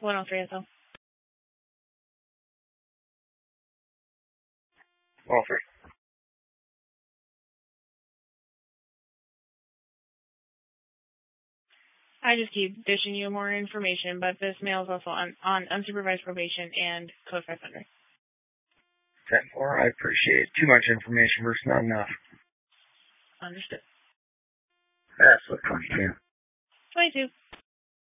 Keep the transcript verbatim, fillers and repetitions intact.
one oh three S L. one oh three. I just keep dishing you more information, but this male is also on, on unsupervised probation and code five hundred. ten four, I appreciate too much information versus not enough. Understood. That's what twenty-two. twenty-two.